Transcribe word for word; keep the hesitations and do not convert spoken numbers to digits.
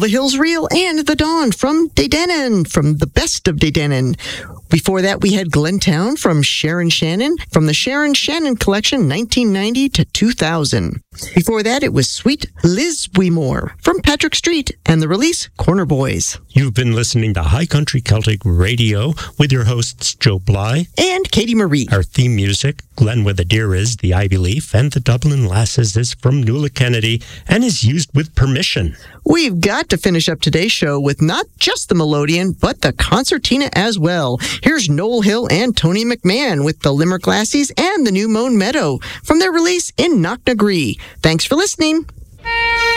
the Hills Reel and The Dawn from Dedanen, from the best of Dedanen. Before that, we had Glentown from Sharon Shannon, from the Sharon Shannon Collection, nineteen ninety to two thousand. Before that, it was Sweet Liz Weemore from Patrick Street and the release Corner Boys. You've been listening to High Country Celtic Radio with your hosts Joe Bly and Katie Marie. Our theme music, Glen Where the Deer Is, the Ivy Leaf, and the Dublin Lasses is from Nuala Kennedy and is used with permission. We've got to finish up today's show with not just the melodeon, but the concertina as well. Here's Noel Hill and Tony McMahon with the Limerick Lassies and the New Mown Meadow from their release in Knocknagree. Thanks for listening.